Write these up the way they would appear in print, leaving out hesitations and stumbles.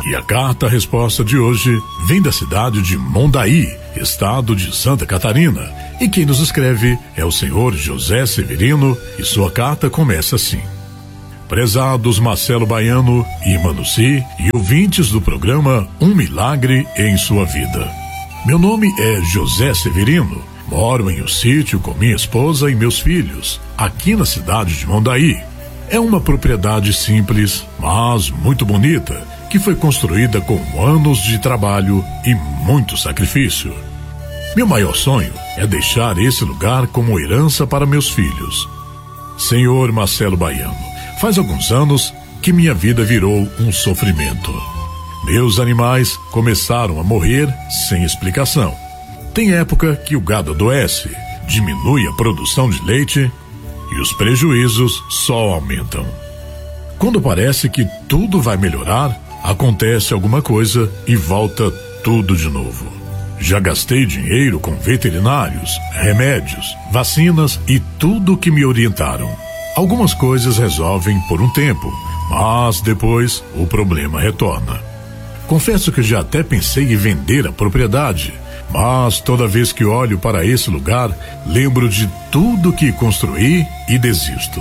E a carta-resposta de hoje vem da cidade de Mondaí, estado de Santa Catarina. E quem nos escreve é o senhor José Severino e sua carta começa assim. Prezados Marcelo Baiano, irmã Lucy e ouvintes do programa Um Milagre em Sua Vida. Meu nome é José Severino, moro em um sítio com minha esposa e meus filhos, aqui na cidade de Mondaí. É uma propriedade simples, mas muito bonita, que foi construída com anos de trabalho e muito sacrifício. Meu maior sonho é deixar esse lugar como herança para meus filhos. Senhor Marcelo Baiano, faz alguns anos que minha vida virou um sofrimento. Meus animais começaram a morrer sem explicação. Tem época que o gado adoece, diminui a produção de leite e os prejuízos só aumentam. Quando parece que tudo vai melhorar, acontece alguma coisa e volta tudo de novo. Já gastei dinheiro com veterinários, remédios, vacinas e tudo que me orientaram. Algumas coisas resolvem por um tempo, mas depois o problema retorna. Confesso que já até pensei em vender a propriedade, mas toda vez que olho para esse lugar, lembro de tudo que construí e desisto.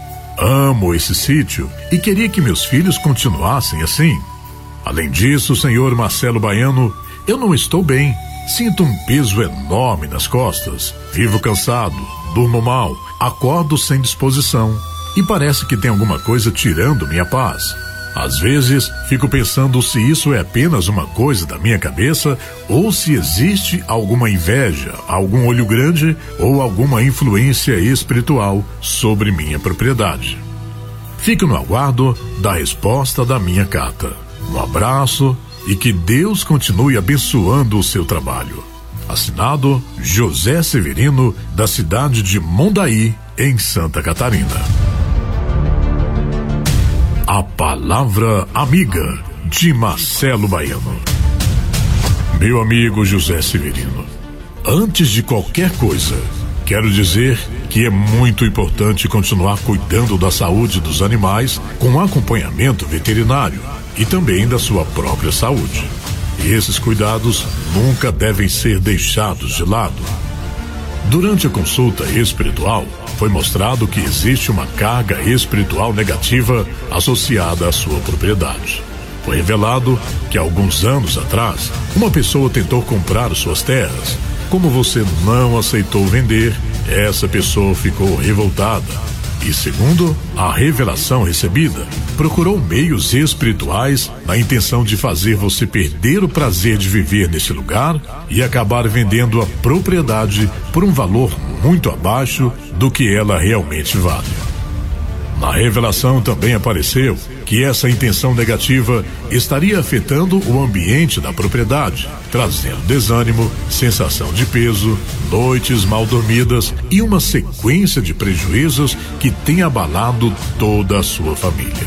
Amo esse sítio e queria que meus filhos continuassem assim. Além disso, senhor Marcelo Baiano, eu não estou bem. Sinto um peso enorme nas costas. Vivo cansado, durmo mal, acordo sem disposição e parece que tem alguma coisa tirando minha paz. Às vezes, fico pensando se isso é apenas uma coisa da minha cabeça ou se existe alguma inveja, algum olho grande ou alguma influência espiritual sobre minha propriedade. Fico no aguardo da resposta da minha carta. Um abraço e que Deus continue abençoando o seu trabalho. Assinado José Severino, da cidade de Mondaí, em Santa Catarina. A Palavra Amiga, de Marcelo Baiano. Meu amigo José Severino, antes de qualquer coisa, quero dizer que é muito importante continuar cuidando da saúde dos animais com acompanhamento veterinário e também da sua própria saúde. E esses cuidados nunca devem ser deixados de lado. Durante a consulta espiritual, foi mostrado que existe uma carga espiritual negativa associada à sua propriedade. Foi revelado que alguns anos atrás, uma pessoa tentou comprar suas terras. Como você não aceitou vender, essa pessoa ficou revoltada. E segundo a revelação recebida, procurou meios espirituais na intenção de fazer você perder o prazer de viver nesse lugar e acabar vendendo a propriedade por um valor muito abaixo do que ela realmente vale. Na revelação também apareceu que essa intenção negativa estaria afetando o ambiente da propriedade, trazendo desânimo, sensação de peso, noites mal dormidas e uma sequência de prejuízos que tem abalado toda a sua família.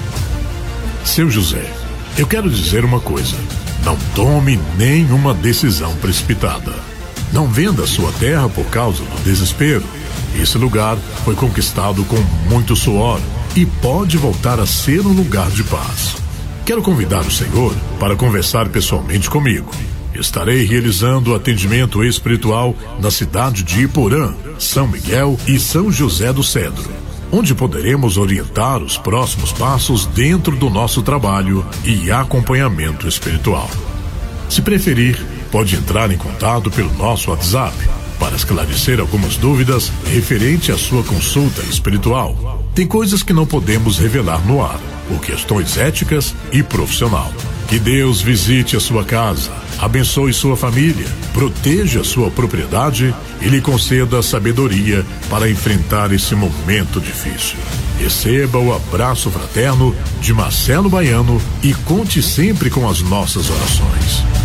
Seu José, eu quero dizer uma coisa: não tome nenhuma decisão precipitada. Não venda sua terra por causa do desespero. Esse lugar foi conquistado com muito suor e pode voltar a ser um lugar de paz. Quero convidar o senhor para conversar pessoalmente comigo. Estarei realizando atendimento espiritual na cidade de Iporã, São Miguel e São José do Cedro, onde poderemos orientar os próximos passos dentro do nosso trabalho e acompanhamento espiritual. Se preferir, pode entrar em contato pelo nosso WhatsApp para esclarecer algumas dúvidas referente à sua consulta espiritual. Tem coisas que não podemos revelar no ar, por questões éticas e profissional. Que Deus visite a sua casa, abençoe sua família, proteja sua propriedade e lhe conceda sabedoria para enfrentar esse momento difícil. Receba o abraço fraterno de Marcelo Baiano e conte sempre com as nossas orações.